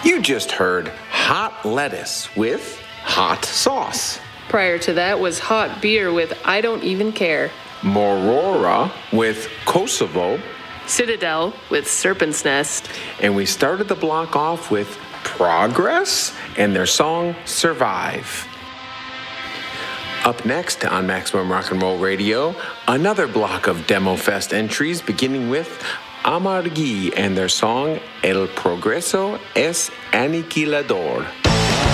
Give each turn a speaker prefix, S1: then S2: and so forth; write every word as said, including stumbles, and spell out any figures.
S1: You just heard Hot Lettuce with Hot Sauce.
S2: Prior to that was Hot Beer with I Don't Even Care.
S1: Morora with Kosovo.
S2: Citadel with Serpent's Nest.
S1: And we started the block off with Progress and their song Survive. Up next on Maximum Rock and Roll Radio, another block of Demo Fest entries beginning with Amargui and their song El Progreso es Aniquilador.